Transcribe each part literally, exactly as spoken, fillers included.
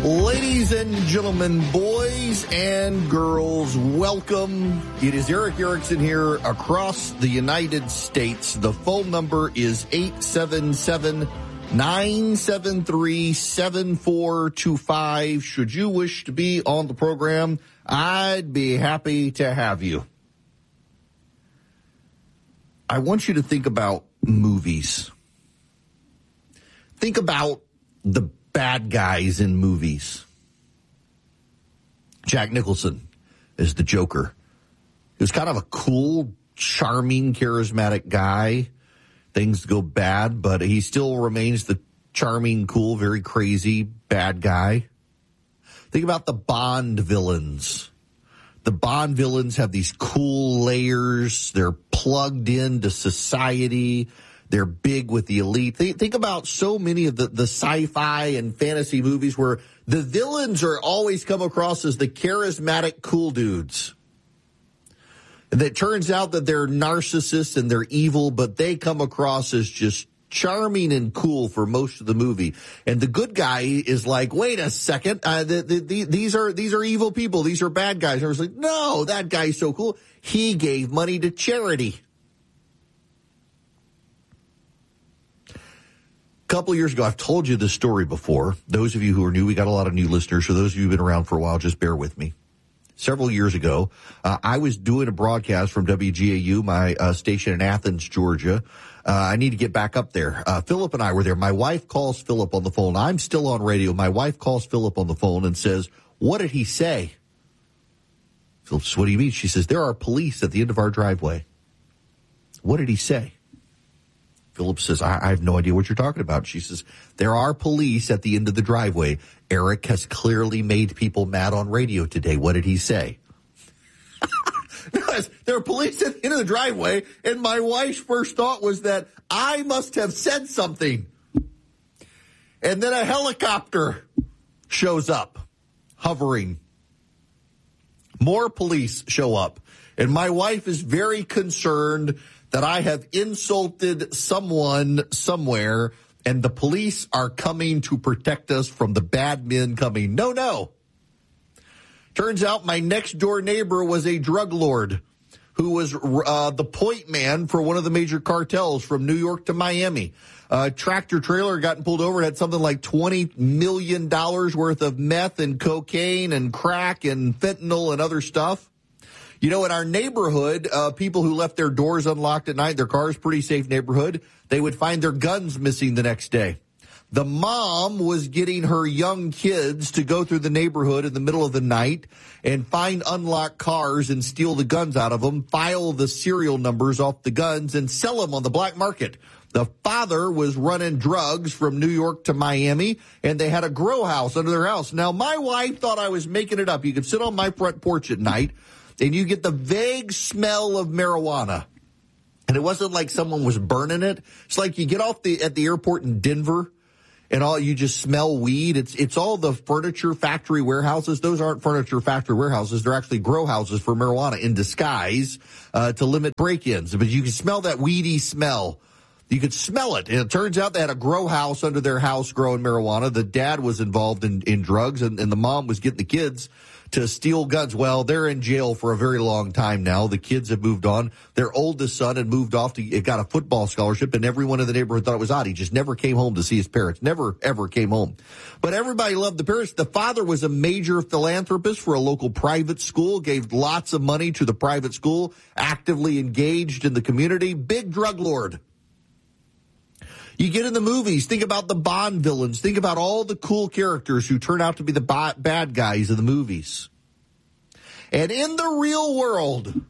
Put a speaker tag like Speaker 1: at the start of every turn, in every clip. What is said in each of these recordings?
Speaker 1: Ladies and gentlemen, boys and girls, welcome. It is Erick Erickson here across the United States. The phone number is eight seven seven, nine seven three, seven four two five. Should you wish to be on the program, I'd be happy to have you. I want you to think about movies. Think about the bad guys in movies. Jack Nicholson is the Joker. He was kind of a cool, charming, charismatic guy. Things go bad, but he still remains the charming, cool, very crazy, bad guy. Think about the Bond villains. The Bond villains have these cool layers. They're plugged into society. They're big with the elite. Think, think about so many of the, the sci-fi and fantasy movies where the villains are always come across as the charismatic, cool dudes. And it turns out that they're narcissists and they're evil, but they come across as just charming and cool for most of the movie. And the good guy is like, wait a second, uh, the, the, the, these are these are evil people. These are bad guys. And I was like, no, that guy's so cool. He gave money to charity. A couple of years ago, I've told you this story before. Those of you who are new, we got a lot of new listeners. So those of you who've been around for a while, just bear with me. Several years ago, uh, I was doing a broadcast from W G A U, my uh, station in Athens, Georgia. Uh, I need to get back up there. Uh, Philip and I were there. My wife calls Philip on the phone. I'm still on radio. My wife calls Philip on the phone and says, what did he say? Philip says, what do you mean? She says, there are police at the end of our driveway. What did he say? Philip says, I, I have no idea what you're talking about. She says, there are police at the end of the driveway. Eric has clearly made people mad on radio today. What did he say? There are police at the end of the driveway, and my wife's first thought was that I must have said something. And then a helicopter shows up, hovering. More police show up, and my wife is very concerned that I have insulted someone somewhere, and the police are coming to protect us from the bad men coming. No, no. Turns out my next door neighbor was a drug lord who was uh, the point man for one of the major cartels from New York to Miami. Uh, tractor trailer got pulled over. It had something like twenty million dollars worth of meth and cocaine and crack and fentanyl and other stuff. You know, in our neighborhood, uh, people who left their doors unlocked at night, their cars, pretty safe neighborhood, they would find their guns missing the next day. The mom was getting her young kids to go through the neighborhood in the middle of the night and find unlocked cars and steal the guns out of them, file the serial numbers off the guns, and sell them on the black market. The father was running drugs from New York to Miami, and they had a grow house under their house. Now, my wife thought I was making it up. You could sit on my front porch at night, and you get the vague smell of marijuana. And it wasn't like someone was burning it. It's like you get off the at the airport in Denver, and all you just smell weed. It's it's all the furniture factory warehouses. Those aren't furniture factory warehouses. They're actually grow houses for marijuana in disguise uh, to limit break-ins. But you can smell that weedy smell. You could smell it. And it turns out they had a grow house under their house growing marijuana. The dad was involved in, in drugs, and, and the mom was getting the kids to steal guns. Well, they're in jail for a very long time now. The kids have moved on. Their oldest son had moved off to, it got a football scholarship, and everyone in the neighborhood thought it was odd. He just never came home to see his parents. Never, ever came home. But everybody loved the parents. The father was a major philanthropist for a local private school, gave lots of money to the private school, actively engaged in the community. Big drug lord. You get in the movies, think about the Bond villains, think about all the cool characters who turn out to be the ba- bad guys in the movies. And in the real world,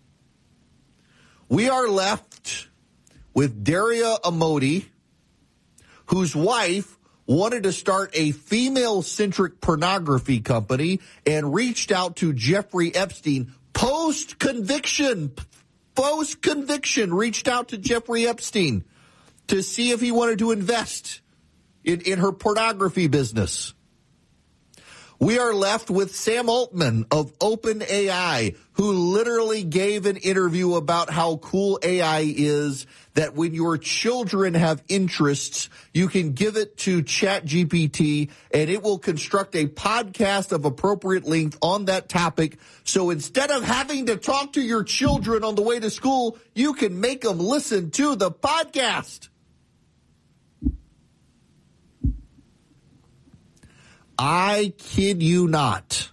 Speaker 1: we are left with Daria Amodi, whose wife wanted to start a female-centric pornography company and reached out to Jeffrey Epstein post-conviction, post-conviction, reached out to Jeffrey Epstein to see if he wanted to invest in, in her pornography business. We are left with Sam Altman of OpenAI, who literally gave an interview about how cool A I is, that when your children have interests, you can give it to ChatGPT and it will construct a podcast of appropriate length on that topic. So instead of having to talk to your children on the way to school, you can make them listen to the podcast. I kid you not.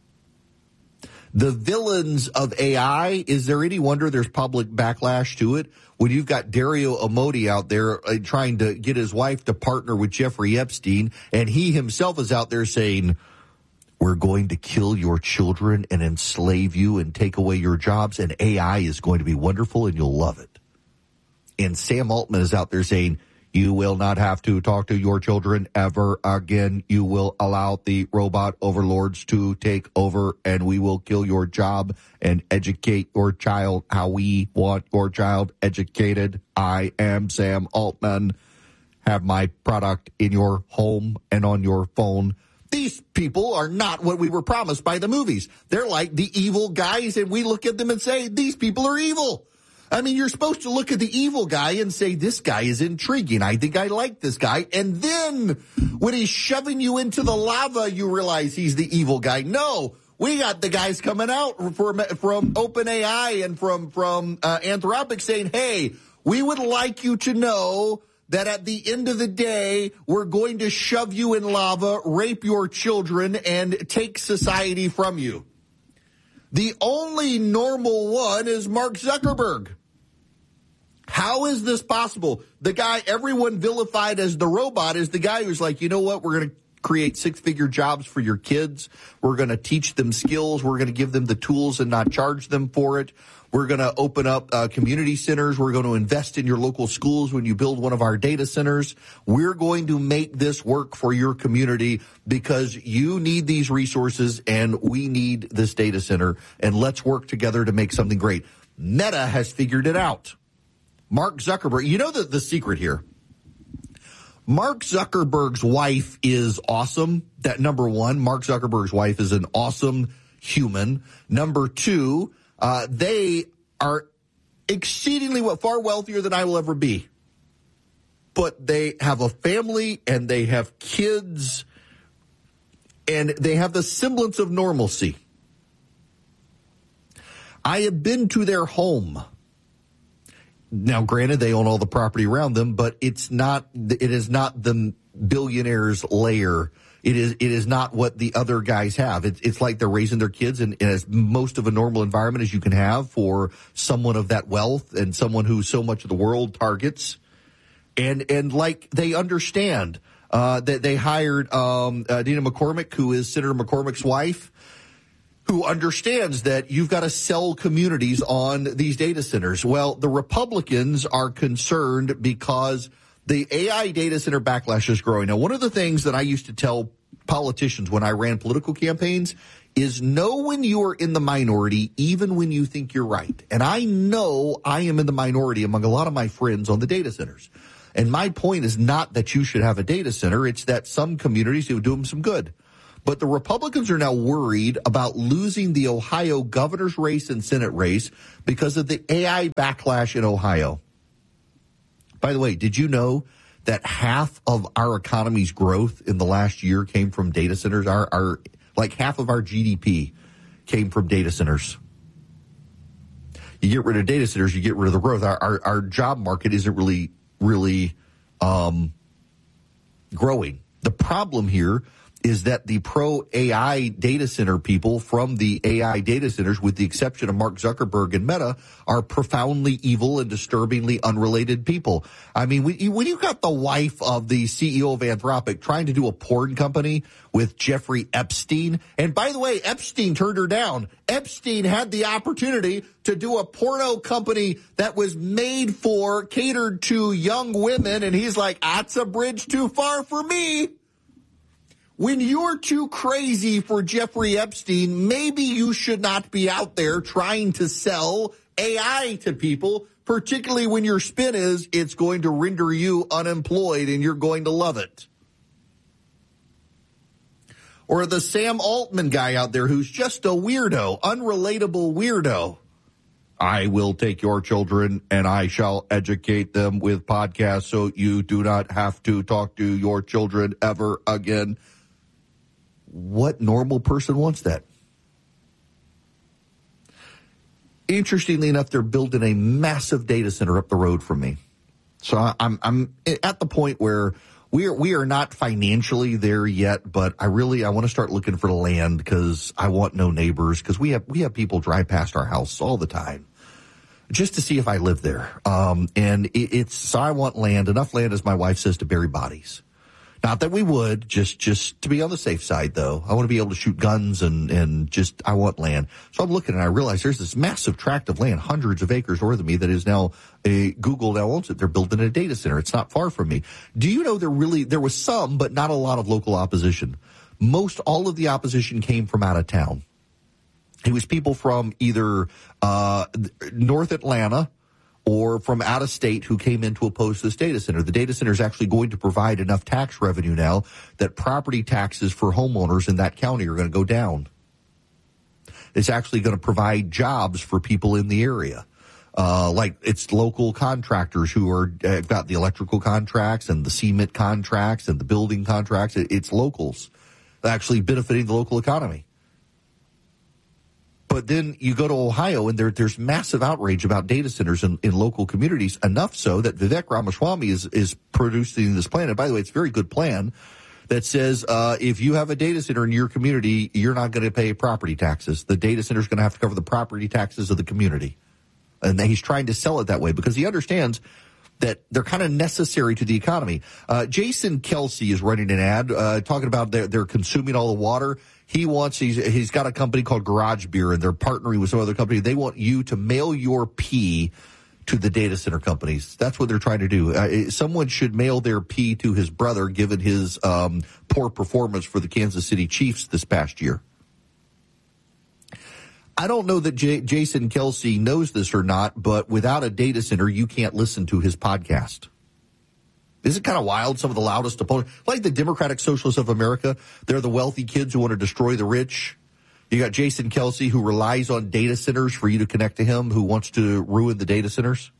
Speaker 1: The villains of A I, is there any wonder there's public backlash to it? When you've got Dario Amodei out there uh, trying to get his wife to partner with Jeffrey Epstein, and he himself is out there saying, we're going to kill your children and enslave you and take away your jobs, and A I is going to be wonderful and you'll love it. And Sam Altman is out there saying, you will not have to talk to your children ever again. You will allow the robot overlords to take over, and we will kill your job and educate your child how we want your child educated. I am Sam Altman. Have my product in your home and on your phone. These people are not what we were promised by the movies. They're like the evil guys, and we look at them and say, these people are evil. I mean, you're supposed to look at the evil guy and say, this guy is intriguing. I think I like this guy. And then when he's shoving you into the lava, you realize he's the evil guy. No, we got the guys coming out from, from OpenAI and from, from uh, Anthropic saying, hey, we would like you to know that at the end of the day, we're going to shove you in lava, rape your children, and take society from you. The only normal one is Mark Zuckerberg. How is this possible? The guy everyone vilified as the robot is the guy who's like, you know what, we're going to create six-figure jobs for your kids. We're going to teach them skills. We're going to give them the tools and not charge them for it. We're going to open up uh, community centers. We're going to invest in your local schools when you build one of our data centers. We're going to make this work for your community because you need these resources and we need this data center. And let's work together to make something great. Meta has figured it out. Mark Zuckerberg, you know the, the secret here. Mark Zuckerberg's wife is awesome. That number one, Mark Zuckerberg's wife is an awesome human. Number two, uh, they are exceedingly far wealthier than I will ever be. But they have a family and they have kids and they have the semblance of normalcy. I have been to their home. Now, granted, they own all the property around them, but it's not, it is not the billionaire's lair. It is, it is not what the other guys have. It's, it's like they're raising their kids in, in as most of a normal environment as you can have for someone of that wealth and someone who so much of the world targets. And, and like they understand, uh, that they hired, um, uh, Dina McCormick, who is Senator McCormick's wife, who understands that you've got to sell communities on these data centers. Well, the Republicans are concerned because the A I data center backlash is growing. Now, one of the things that I used to tell politicians when I ran political campaigns is know when you are in the minority, even when you think you're right. And I know I am in the minority among a lot of my friends on the data centers. And my point is not that you should have a data center. It's that some communities will do them some good. But the Republicans are now worried about losing the Ohio governor's race and Senate race because of the A I backlash in Ohio. By the way, did you know that half of our economy's growth in the last year came from data centers? Our, our like half of our G D P came from data centers. You get rid of data centers, you get rid of the growth. Our our, our job market isn't really, really um, growing. The problem here is that the pro-A I data center people from the A I data centers, with the exception of Mark Zuckerberg and Meta, are profoundly evil and disturbingly unrelated people. I mean, when you, when you got the wife of the C E O of Anthropic trying to do a porn company with Jeffrey Epstein, and by the way, Epstein turned her down. Epstein had the opportunity to do a porno company that was made for, catered to young women, and he's like, that's a bridge too far for me. When you're too crazy for Jeffrey Epstein, maybe you should not be out there trying to sell A I to people, particularly when your spin is it's going to render you unemployed and you're going to love it. Or the Sam Altman guy out there who's just a weirdo, unrelatable weirdo. I will take your children and I shall educate them with podcasts so you do not have to talk to your children ever again. What normal person wants that? Interestingly enough, they're building a massive data center up the road from me. So I'm I'm at the point where we are we are not financially there yet, but I really I want to start looking for the land because I want no neighbors because we have we have people drive past our house all the time just to see if I live there. Um, and it, it's so I want land, enough land, as my wife says, to bury bodies. Not that we would, just just to be on the safe side, though. I want to be able to shoot guns and, and just, I want land. So I'm looking and I realize there's this massive tract of land, hundreds of acres north of me, that is now, a Google now owns it. They're building a data center. It's not far from me. Do you know there really, there was some, but not a lot of local opposition. Most all of the opposition came from out of town. It was people from either uh North Atlanta or from out of state who came in to oppose this data center. The data center is actually going to provide enough tax revenue now that property taxes for homeowners in that county are going to go down. It's actually going to provide jobs for people in the area. Uh, like it's local contractors who are uh, got the electrical contracts and the cement contracts and the building contracts. It, it's locals actually benefiting the local economy. But then you go to Ohio, and there, there's massive outrage about data centers in, in local communities, enough so that Vivek Ramaswamy is, is producing this plan. And by the way, it's a very good plan that says uh, if you have a data center in your community, you're not going to pay property taxes. The data center is going to have to cover the property taxes of the community. And he's trying to sell it that way because he understands that they're kind of necessary to the economy. Uh, Jason Kelsey is running an ad uh, talking about they're, they're consuming all the water. He wants, he's, he's got a company called Garage Beer, and they're partnering with some other company. They want you to mail your pee to the data center companies. That's what they're trying to do. Uh, someone should mail their pee to his brother, given his um, poor performance for the Kansas City Chiefs this past year. I don't know that J- Jason Kelsey knows this or not, but without a data center, you can't listen to his podcast. Isn't it kind of wild? Some of the loudest opponents, like the Democratic Socialists of America, they're the wealthy kids who want to destroy the rich. You got Jason Kelsey, who relies on data centers for you to connect to him, who wants to ruin the data centers.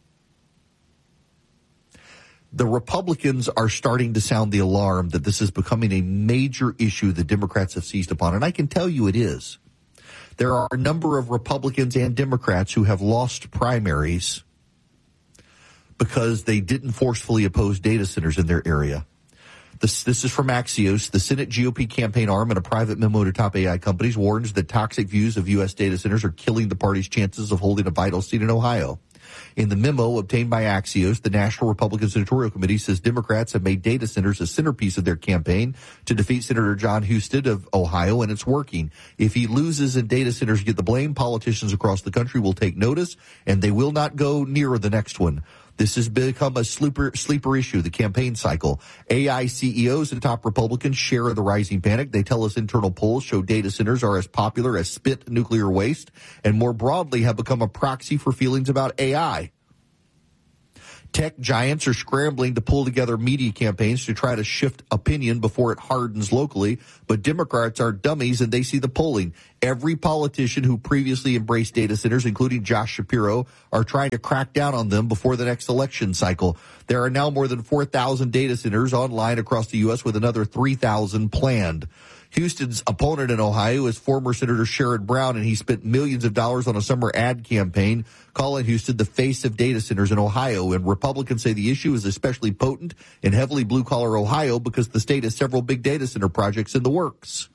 Speaker 1: The Republicans are starting to sound the alarm that this is becoming a major issue the Democrats have seized upon, and I can tell you it is. There are a number of Republicans and Democrats who have lost primaries because they didn't forcefully oppose data centers in their area. This, this is from Axios. The Senate G O P campaign arm, in a private memo to top A I companies, warns that toxic views of U S data centers are killing the party's chances of holding a vital seat in Ohio. In the memo obtained by Axios, the National Republican Senatorial Committee says Democrats have made data centers a centerpiece of their campaign to defeat Senator John Husted of Ohio, and it's working. If he loses and data centers get the blame, politicians across the country will take notice, and they will not go near the next one. This has become a sleeper, sleeper issue, the campaign cycle. A I C E Os and top Republicans share the rising panic. They tell us internal polls show data centers are as popular as spit nuclear waste, and more broadly have become a proxy for feelings about A I. Tech giants are scrambling to pull together media campaigns to try to shift opinion before it hardens locally, but Democrats are dummies and they see the polling. Every politician who previously embraced data centers, including Josh Shapiro, are trying to crack down on them before the next election cycle. There are now more than four thousand data centers online across the U S with another three thousand planned. Houston's opponent in Ohio is former Senator Sherrod Brown, and he spent millions of dollars on a summer ad campaign calling Houston the face of data centers in Ohio. And Republicans say the issue is especially potent in heavily blue-collar Ohio because the state has several big data center projects in the works.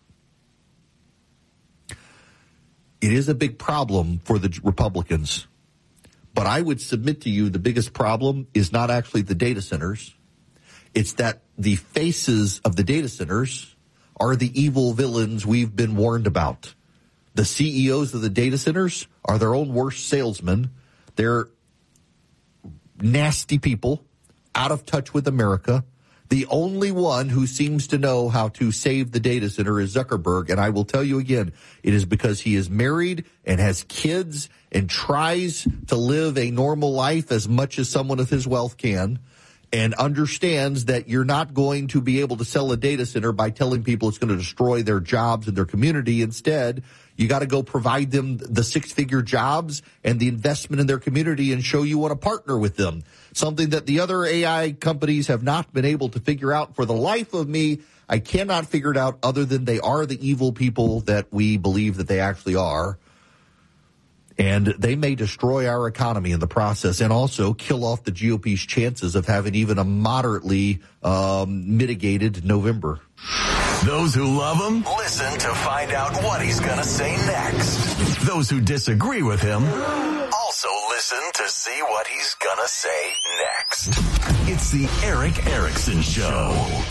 Speaker 1: It is a big problem for the Republicans. But I would submit to you the biggest problem is not actually the data centers. It's that the faces of the data centers are the evil villains we've been warned about. The C E Os of the data centers are their own worst salesmen. They're nasty people, out of touch with America. The only one who seems to know how to save the data center is Zuckerberg. And I will tell you again, it is because he is married and has kids and tries to live a normal life as much as someone of his wealth can. and understands that you're not going to be able to sell a data center by telling people it's going to destroy their jobs and their community. Instead, you got to go provide them the six-figure jobs and the investment in their community and show you want to partner with them. Something that the other A I companies have not been able to figure out. For the life of me, I cannot figure it out other than they are the evil people that we believe that they actually are. And they may destroy our economy in the process and also kill off the G O P's chances of having even a moderately um, mitigated November.
Speaker 2: Those who love him, listen to find out what he's going to say next. Those who disagree with him, also listen to see what he's going to say next. It's the Erick Erickson Show.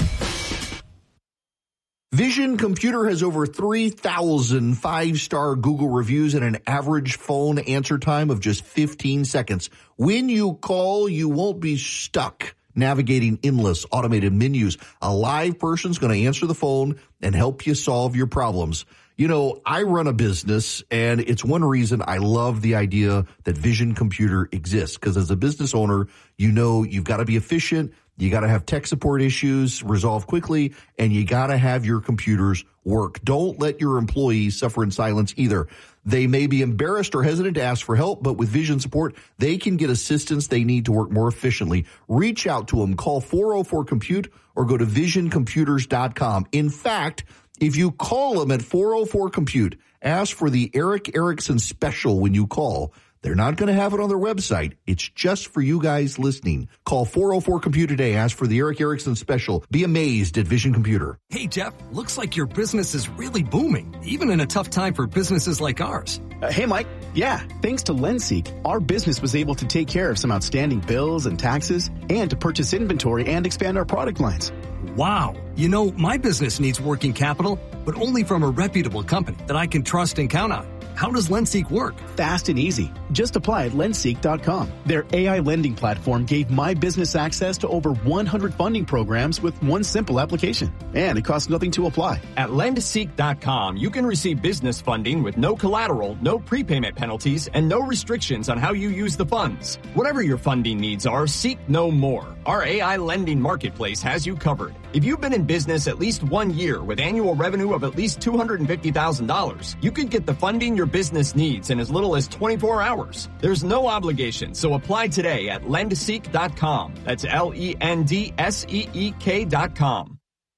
Speaker 1: Vision Computer has over three thousand five-star Google reviews and an average phone answer time of just fifteen seconds. When you call, you won't be stuck navigating endless automated menus. A live person's going to answer the phone and help you solve your problems. You know, I run a business, and it's one reason I love the idea that Vision Computer exists, because as a business owner, you know you've got to be efficient. You got to have tech support issues resolved quickly, and you got to have your computers work. Don't let your employees suffer in silence either. They may be embarrassed or hesitant to ask for help, but with Vision support, they can get assistance they need to work more efficiently. Reach out to them. Call four oh four compute or go to vision computers dot com. In fact, if you call them at four oh four compute, ask for the Erick Erickson special when you call. They're not going to have it on their website. It's just for you guys listening. Call four oh four compute today. Ask for the Erick Erickson special. Be amazed at Vision Computer.
Speaker 3: Hey, Jeff, looks like your business is really booming, even in a tough time for businesses like ours.
Speaker 4: Uh, hey, Mike. Yeah, thanks to LendSeek, our business was able to take care of some outstanding bills and taxes and to purchase inventory and expand our product lines.
Speaker 3: Wow. You know, my business needs working capital, but only from a reputable company that I can trust and count on. How does LendSeek work?
Speaker 4: Fast and easy. Just apply at lendseek dot com. Their A I lending platform gave my business access to over one hundred funding programs with one simple application. And it costs nothing to apply.
Speaker 5: At lendseek dot com, you can receive business funding with no collateral, no prepayment penalties, and no restrictions on how you use the funds. Whatever your funding needs are, seek no more. Our A I lending marketplace has you covered. If you've been in business at least one year with annual revenue of at least two hundred fifty thousand dollars, you can get the funding your business needs in as little as twenty-four hours. There's no obligation, so apply today at lendseek dot com. That's L E N D S E E K dot com.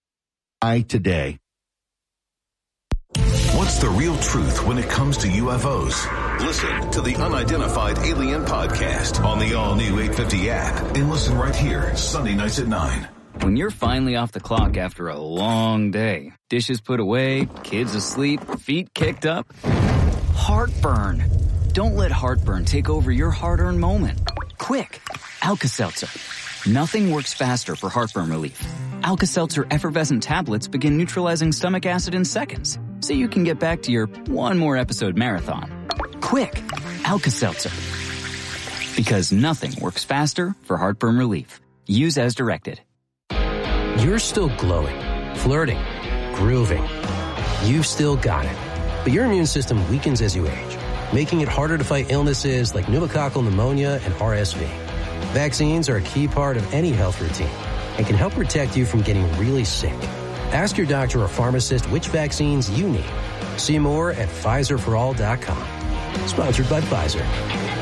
Speaker 1: I today.
Speaker 2: What's the real truth when it comes to U F Os? Listen to the Unidentified Alien Podcast on the all-new eight fifty app and listen right here, Sunday nights at nine.
Speaker 6: When you're finally off the clock after a long day, dishes put away, kids asleep, feet kicked up, heartburn. Don't let heartburn take over your hard-earned moment. Quick, Alka-Seltzer. Nothing works faster for heartburn relief. Alka-Seltzer effervescent tablets begin neutralizing stomach acid in seconds, so you can get back to your one more episode marathon. Quick, Alka-Seltzer. Because nothing works faster for heartburn relief. Use as directed.
Speaker 7: You're still glowing, flirting, grooving. You've still got it. But your immune system weakens as you age, making it harder to fight illnesses like pneumococcal pneumonia and R S V. Vaccines are a key part of any health routine and can help protect you from getting really sick. Ask your doctor or pharmacist which vaccines you need. See more at Pfizer for all dot com. Sponsored by Pfizer.